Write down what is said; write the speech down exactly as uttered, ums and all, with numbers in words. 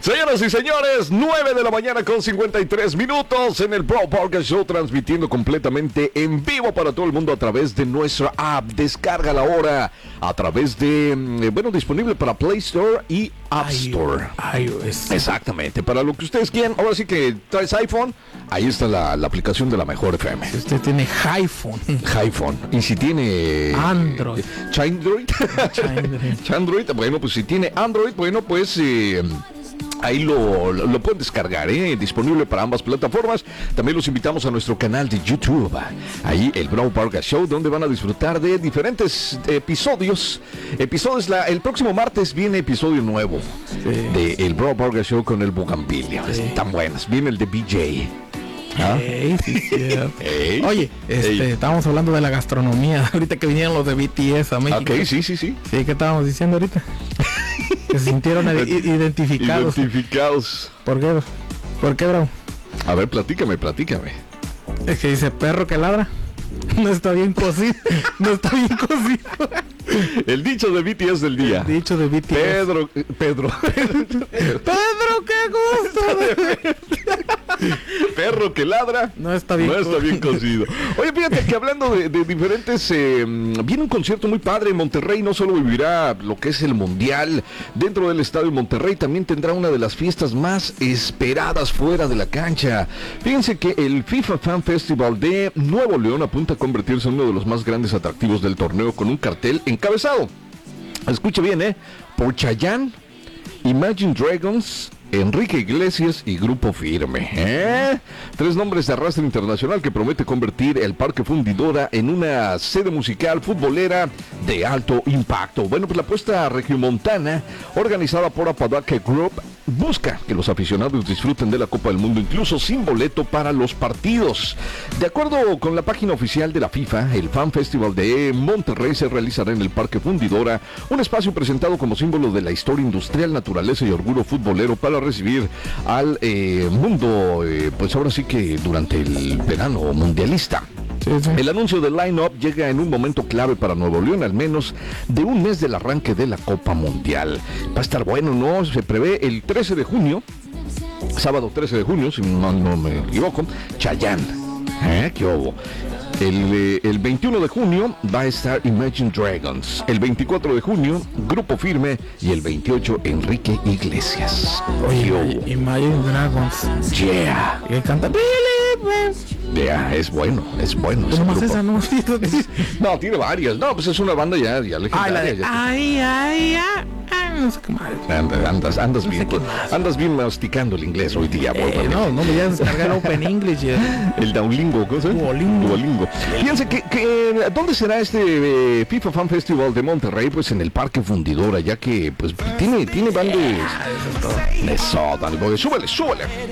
Señoras y señores, nueve de la mañana con cincuenta y tres minutos en el Bro Podcast Show, transmitiendo completamente en vivo para todo el mundo a través de nuestra app. Descárgala ahora a través de, bueno, disponible para Play Store y App Store. iOS. Exactamente, para lo que ustedes quieran. Ahora sí que traes iPhone, ahí está la, la aplicación de la mejor F M. Si usted tiene iPhone. iPhone. Y si tiene Android. Chandroid. Chandroid. Bueno, pues si tiene Android, bueno, pues eh, ahí lo, lo, lo pueden descargar, ¿eh? Disponible para ambas plataformas. También los invitamos a nuestro canal de YouTube, ahí el Bro Podcast Show, donde van a disfrutar de diferentes episodios. Episodios, la, el próximo martes viene episodio nuevo sí. de el Bro Podcast Show con el Bugambilio. Sí. Están buenas. Viene el de B J. ¿Ah? Hey, sí, sí. Hey. Oye, este, hey. estábamos hablando de la gastronomía ahorita que vinieron los de B T S a México. Ok, sí, sí, sí. Sí, ¿qué estábamos diciendo ahorita? Que se sintieron identificados. Identificados. ¿Por qué? ¿Por qué, bro? A ver, platícame, platícame. Es que dice perro que ladra. No está bien cocido. No está bien cocido. El dicho de B T S del día. El dicho de B T S. Pedro, Pedro. Pedro, qué gusto. Perro que ladra. No está bien, no está bien cocido. Oye, fíjate que hablando de, de diferentes, eh, viene un concierto muy padre en Monterrey. No solo vivirá lo que es el Mundial dentro del estadio Monterrey, también tendrá una de las fiestas más esperadas fuera de la cancha. Fíjense que el FIFA Fan Festival de Nuevo León apunta a convertirse en uno de los más grandes atractivos del torneo, con un cartel encabezado, escuche bien, eh, por Chayanne, Imagine Dragons, Enrique Iglesias y Grupo Firme, ¿eh? Tres nombres de arrastre internacional que promete convertir el Parque Fundidora en una sede musical futbolera de alto impacto. Bueno, pues la apuesta regiomontana, organizada por Apodaca Group, busca que los aficionados disfruten de la Copa del Mundo, incluso sin boleto para los partidos. De acuerdo con la página oficial de la FIFA, el Fan Festival de Monterrey se realizará en el Parque Fundidora, un espacio presentado como símbolo de la historia industrial, naturaleza y orgullo futbolero para recibir al eh, mundo, eh, pues ahora sí que durante el verano mundialista. Sí, sí. El anuncio del line-up llega en un momento clave para Nuevo León, al menos de un mes del arranque de la Copa Mundial. Va a estar bueno, ¿no? Se prevé el trece de junio, sábado trece de junio, si no, no me equivoco, Chayanne. ¿Eh? ¿Qué hubo? El, eh, el veintiuno de junio va a estar Imagine Dragons. El veinticuatro de junio, Grupo Firme. Y el veintiocho, Enrique Iglesias. Oye, Imagine Dragons. Yeah. Que canta. Yeah, es bueno, es bueno. Ese grupo. Esa, no, no, tiene varias. No, pues es una banda ya, ya legendaria. Ay, la de, ya ay, ay, ay, ay, no sé qué mal. Andas, andas, andas no bien. Sé andas bien masticando el inglés hoy día. Eh, no, no me voy a descargar Open English. Ya. El Duolingo, ¿cómo se llama? Duolingo. Duolingo. Fíjense que, que, ¿dónde será este eh, FIFA Fan Festival de Monterrey? Pues en el Parque Fundidora, ya que pues tiene, tiene bandas. Yeah, eso es todo. Eso, dale, súbele, súbele.